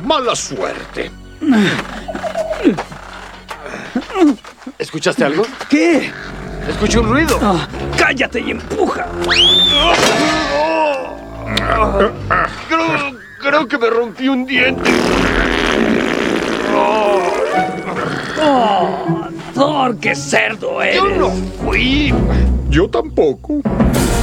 ¡Mala suerte! ¿Escuchaste algo? ¿Qué? Escuché un ruido. ¡Cállate y empuja! Creo que me rompí un diente. ¡Thor, qué cerdo eres! ¡Yo no fui! Yo tampoco.